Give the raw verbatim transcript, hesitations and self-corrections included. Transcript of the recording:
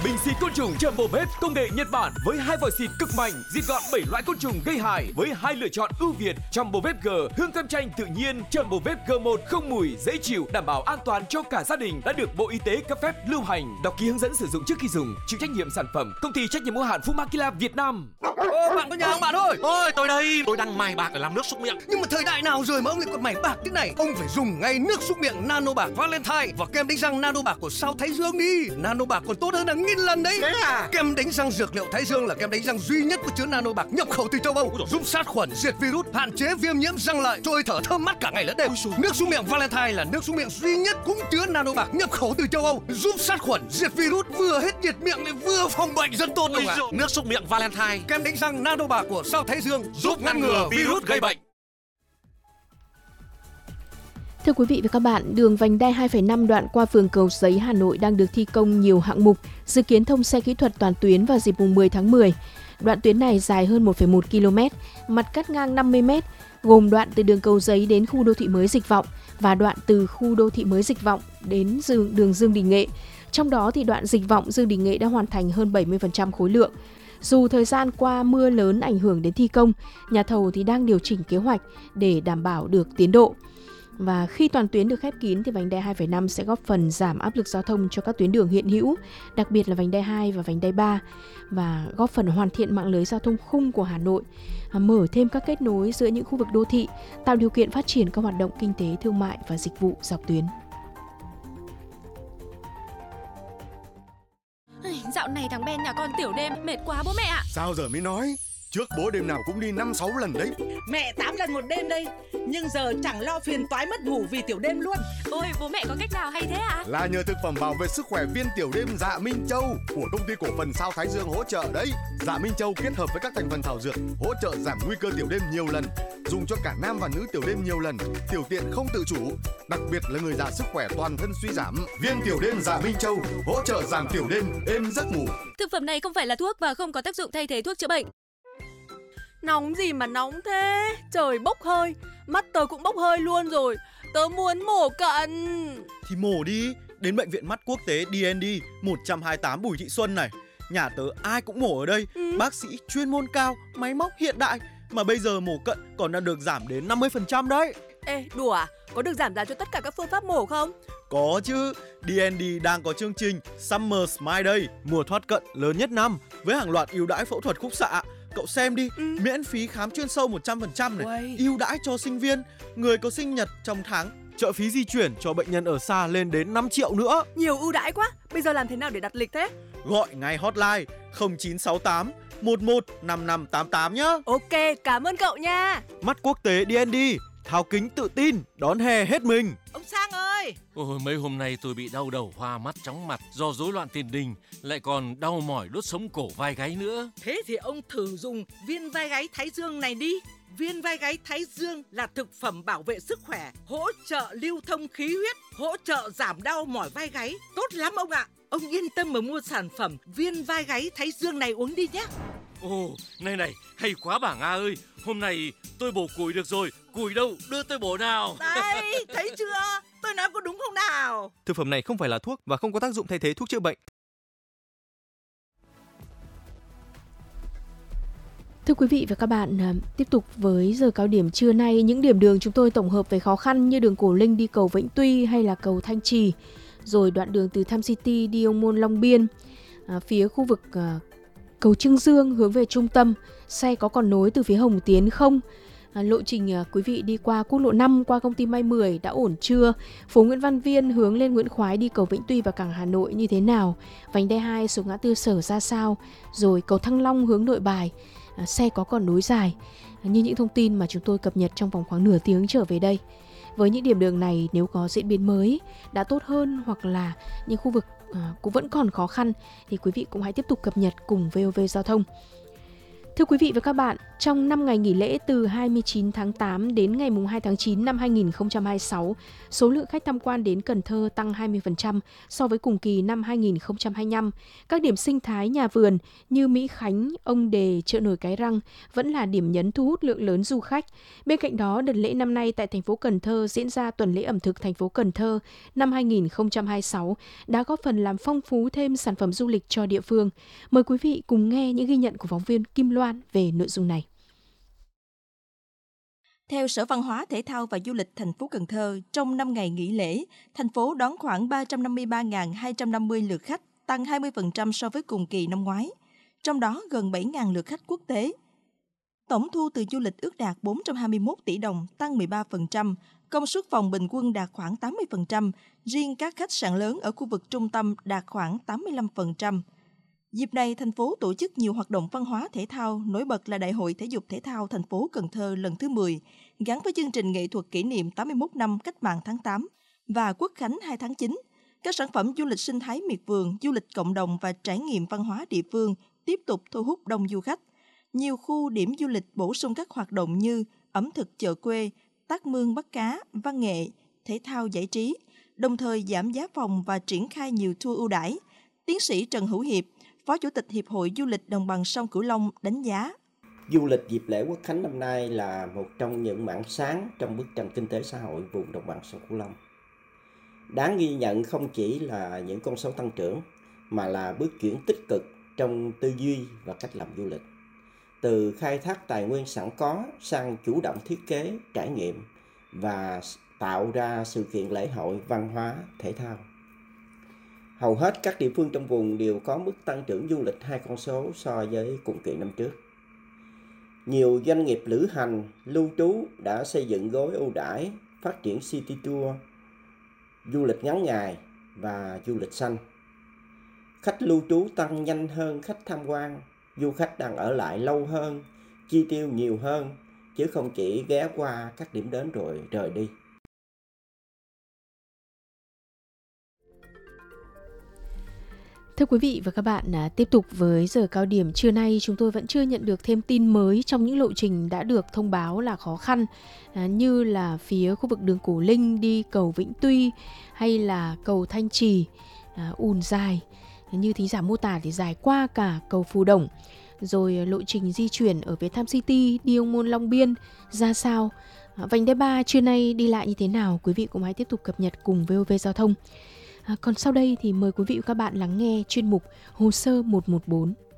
Bình xịt côn trùng Jumbo Babe công nghệ Nhật Bản với hai vòi xịt cực mạnh, diệt gọn bảy loại côn trùng gây hại với hai lựa chọn ưu việt. Jumbo Babe G hương cam chanh tự nhiên, Jumbo Babe G một không mùi, dễ chịu, đảm bảo an toàn cho cả gia đình, đã được Bộ Y tế cấp phép lưu hành. Đọc ký hướng dẫn sử dụng trước khi dùng. Chịu trách nhiệm sản phẩm công ty trách nhiệm hữu hạn Fumakila Việt Nam. Ô, bạn có nhà không bạn ơi? Ôi, tôi đây, tôi đang mài bạc để làm nước súc miệng. Nhưng mà thời đại nào rồi mà ông lại còn mài bạc thế này? Ông phải dùng ngay nước súc miệng Nano Bạc Valentine và kem đánh răng Nano Bạc của Sao Thái Dương đi. Nano Bạc còn tốt hơn hàng nghìn lần đấy. Thế à? Kem đánh răng dược liệu Thái Dương là kem đánh răng duy nhất có chứa Nano Bạc nhập khẩu từ châu Âu, giúp sát khuẩn, diệt virus, hạn chế viêm nhiễm răng lợi, trôi thở thơm mát cả ngày lẫn đêm. Nước súc miệng Valentine là nước súc miệng duy nhất cũng chứa Nano Bạc nhập khẩu từ châu Âu, giúp sát khuẩn, diệt virus, vừa hết nhiệt miệng lại vừa phòng bệnh rất tốt luôn ạ. Nước súc miệng Valentine, kem đánh răng Nano Bạc của Sao Thái Dương giúp ngăn ngừa virus gây bệnh. Thưa quý vị và các bạn, đường vành đai hai phẩy năm đoạn qua phường Cầu Giấy, Hà Nội đang được thi công nhiều hạng mục, dự kiến thông xe kỹ thuật toàn tuyến vào dịp mùng mười tháng mười. Đoạn tuyến này dài hơn một phẩy một ki lô mét, mặt cắt ngang năm mươi mét, gồm đoạn từ đường Cầu Giấy đến khu đô thị mới Dịch Vọng và đoạn từ khu đô thị mới Dịch Vọng đến đường Dương Đình Nghệ. Trong đó thì đoạn Dịch Vọng Dương Đình Nghệ đã hoàn thành hơn bảy mươi phần trăm khối lượng. Dù thời gian qua mưa lớn ảnh hưởng đến thi công, nhà thầu thì đang điều chỉnh kế hoạch để đảm bảo được tiến độ. Và khi toàn tuyến được khép kín thì vành đai hai phẩy năm sẽ góp phần giảm áp lực giao thông cho các tuyến đường hiện hữu, đặc biệt là vành đai hai và vành đai ba, và góp phần hoàn thiện mạng lưới giao thông khung của Hà Nội, mở thêm các kết nối giữa những khu vực đô thị, tạo điều kiện phát triển các hoạt động kinh tế, thương mại và dịch vụ dọc tuyến. Dạo này thằng Ben nhà con tiểu đêm mệt quá bố mẹ ạ. Sao giờ mới nói? Trước bố đêm nào cũng đi năm sáu lần đấy. Mẹ tám lần một đêm đây. Nhưng giờ chẳng lo phiền toái mất ngủ vì tiểu đêm luôn. Ôi bố mẹ có cách nào hay thế ạ? Là nhờ thực phẩm bảo vệ sức khỏe viên tiểu đêm Dạ Minh Châu của công ty cổ phần Sao Thái Dương hỗ trợ đấy. Dạ Minh Châu kết hợp với các thành phần thảo dược hỗ trợ giảm nguy cơ tiểu đêm nhiều lần, dùng cho cả nam và nữ tiểu đêm nhiều lần, tiểu tiện không tự chủ, đặc biệt là người già sức khỏe toàn thân suy giảm. Viên tiểu đêm Dạ Minh Châu hỗ trợ giảm tiểu đêm, êm giấc ngủ. Thực phẩm này không phải là thuốc và không có tác dụng thay thế thuốc chữa bệnh. Nóng gì mà nóng thế? Trời bốc hơi, mắt tớ cũng bốc hơi luôn rồi. Tớ muốn mổ cận. Thì mổ đi, đến bệnh viện mắt quốc tế đê en đê một trăm hai mươi tám Bùi Thị Xuân này. Nhà tớ ai cũng mổ ở đây, ừ. Bác sĩ chuyên môn cao, máy móc hiện đại. Mà bây giờ mổ cận còn đang được giảm đến năm mươi phần trăm đấy. Ê, đùa à? Có được giảm giá cho tất cả các phương pháp mổ không? Có chứ, đê en đê đang có chương trình Summer Smile Day, mùa thoát cận lớn nhất năm, với hàng loạt ưu đãi phẫu thuật khúc xạ. Cậu xem đi, ừ. miễn phí khám chuyên sâu một trăm phần trăm này, Uầy. ưu đãi cho sinh viên, người có sinh nhật trong tháng, trợ phí di chuyển cho bệnh nhân ở xa lên đến năm triệu nữa. Nhiều ưu đãi quá, bây giờ làm thế nào để đặt lịch thế? Gọi ngay hotline không chín sáu tám một một năm năm tám tám nhá. Ok, cảm ơn cậu nha. Mắt quốc tế đê en đê, tháo kính tự tin, đón hè hết mình. Ông Sang ơi! Ôi, mấy hôm nay tôi bị đau đầu, hoa mắt, chóng mặt do rối loạn tiền đình, lại còn đau mỏi đốt sống cổ vai gáy nữa. Thế thì ông thử dùng viên vai gáy Thái Dương này đi. Viên vai gáy Thái Dương là thực phẩm bảo vệ sức khỏe, hỗ trợ lưu thông khí huyết, hỗ trợ giảm đau mỏi vai gáy. Tốt lắm ông ạ! Ông yên tâm mà mua sản phẩm viên vai gáy Thái Dương này uống đi nhé. Ồ, này này, hay quá bà Nga ơi. Hôm nay tôi bổ củi được rồi. Củi đâu, đưa tôi bổ nào. Đây, thấy chưa? Tôi nói có đúng không nào? Thực phẩm này không phải là thuốc và không có tác dụng thay thế thuốc chữa bệnh. Thưa quý vị và các bạn, tiếp tục với giờ cao điểm trưa nay, những điểm đường chúng tôi tổng hợp về khó khăn như đường Cổ Linh đi cầu Vĩnh Tuy hay là cầu Thanh Trì, rồi đoạn đường từ Tham City đi Ông Môn Long Biên, à, phía khu vực à, cầu Trương Dương hướng về trung tâm, xe có còn nối từ phía Hồng Tiến không? À, lộ trình à, quý vị đi qua quốc lộ năm qua công ty May mười đã ổn chưa? Phố Nguyễn Văn Viên hướng lên Nguyễn Khoái đi cầu Vĩnh Tuy và cảng Hà Nội như thế nào? Vành đai hai xuống ngã tư Sở ra sao? Rồi cầu Thăng Long hướng Nội Bài, à, xe có còn nối dài? À, như những thông tin mà chúng tôi cập nhật trong vòng khoảng nửa tiếng trở về đây. Với những điểm đường này, nếu có diễn biến mới đã tốt hơn hoặc là những khu vực à, cũng vẫn còn khó khăn thì quý vị cũng hãy tiếp tục cập nhật cùng vê o vê Giao thông. Thưa quý vị và các bạn, trong năm ngày nghỉ lễ từ hai mươi chín tháng tám đến ngày hai tháng chín năm hai nghìn không trăm hai mươi sáu, số lượng khách tham quan đến Cần Thơ tăng hai mươi phần trăm so với cùng kỳ năm hai nghìn không trăm hai mươi lăm. Các điểm sinh thái nhà vườn như Mỹ Khánh, Ông Đề, chợ nổi Cái Răng vẫn là điểm nhấn thu hút lượng lớn du khách. Bên cạnh đó, đợt lễ năm nay tại thành phố Cần Thơ diễn ra tuần lễ ẩm thực thành phố Cần Thơ năm hai nghìn không trăm hai mươi sáu đã góp phần làm phong phú thêm sản phẩm du lịch cho địa phương. Mời quý vị cùng nghe những ghi nhận của phóng viên Kim Loan về nội dung này. Theo Sở Văn hóa, Thể thao và Du lịch thành phố Cần Thơ, trong năm ngày nghỉ lễ, thành phố đón khoảng ba trăm năm mươi ba nghìn hai trăm năm mươi lượt khách, tăng hai mươi phần trăm so với cùng kỳ năm ngoái. Trong đó gần bảy nghìn lượt khách quốc tế. Tổng thu từ du lịch ước đạt bốn trăm hai mươi mốt tỷ đồng, tăng mười ba phần trăm. Công suất phòng bình quân đạt khoảng tám mươi phần trăm. Riêng các khách sạn lớn ở khu vực trung tâm đạt khoảng tám mươi lăm phần trăm. Dịp này, thành phố tổ chức nhiều hoạt động văn hóa thể thao, nổi bật là Đại hội Thể dục Thể thao thành phố Cần Thơ lần thứ mười, gắn với chương trình nghệ thuật kỷ niệm tám mươi mốt năm Cách mạng tháng tám và Quốc khánh hai tháng chín. Các sản phẩm du lịch sinh thái miệt vườn, du lịch cộng đồng và trải nghiệm văn hóa địa phương tiếp tục thu hút đông du khách. Nhiều khu điểm du lịch bổ sung các hoạt động như ẩm thực chợ quê, tác mương bắt cá, văn nghệ, thể thao giải trí, đồng thời giảm giá phòng và triển khai nhiều tour ưu đãi. Tiến sĩ Trần Hữu Hiệp, Phó Chủ tịch Hiệp hội Du lịch Đồng bằng sông Cửu Long đánh giá. Du lịch dịp lễ Quốc khánh năm nay là một trong những mảng sáng trong bức tranh kinh tế xã hội vùng Đồng bằng sông Cửu Long. Đáng ghi nhận không chỉ là những con số tăng trưởng, mà là bước chuyển tích cực trong tư duy và cách làm du lịch. Từ khai thác tài nguyên sẵn có sang chủ động thiết kế, trải nghiệm và tạo ra sự kiện lễ hội văn hóa, thể thao. Hầu hết các địa phương trong vùng đều có mức tăng trưởng du lịch hai con số so với cùng kỳ năm trước. Nhiều doanh nghiệp lữ hành, lưu trú đã xây dựng gói ưu đãi, phát triển city tour, du lịch ngắn ngày và du lịch xanh. Khách lưu trú tăng nhanh hơn khách tham quan, du khách đang ở lại lâu hơn, chi tiêu nhiều hơn, chứ không chỉ ghé qua các điểm đến rồi rời đi. Thưa quý vị và các bạn, à, tiếp tục với giờ cao điểm trưa nay, chúng tôi vẫn chưa nhận được thêm tin mới trong những lộ trình đã được thông báo là khó khăn, à, như là phía khu vực đường Cổ Linh đi cầu Vĩnh Tuy hay là cầu Thanh Trì, à, ùn dài. Như thính giả mô tả thì dài qua cả cầu Phù Đồng. Rồi lộ trình di chuyển ở Vietnam City đi Ông Môn Long Biên ra sao? À, vành đai ba trưa nay đi lại như thế nào? Quý vị cũng hãy tiếp tục cập nhật cùng vê o vê Giao thông. À, còn sau đây thì mời quý vị và các bạn lắng nghe chuyên mục Hồ sơ một một bốn.